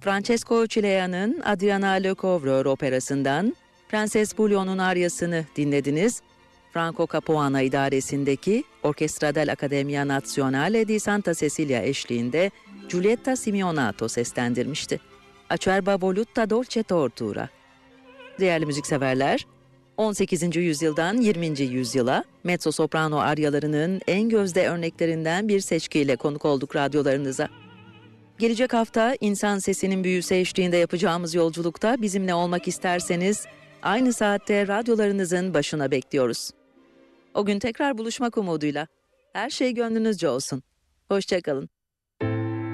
Francesco Cilea'nın Adriana Lecouvreur operasından Prenses Bullion'un aryasını dinlediniz. Franco Capuana idaresindeki Orchestra dell'Accademia Nazionale di Santa Cecilia eşliğinde Giulietta Simeonato seslendirmişti. Acerba voluta dolce tortura. Değerli müzikseverler, 18. yüzyıldan 20. yüzyıla mezzo-soprano aryalarının en gözde örneklerinden bir seçkiyle konuk olduk radyolarınıza. Gelecek hafta insan sesinin büyüsü eşliğinde yapacağımız yolculukta bizimle olmak isterseniz aynı saatte radyolarınızın başına bekliyoruz. O gün tekrar buluşmak umuduyla. Her şey gönlünüzce olsun. Hoşça kalın.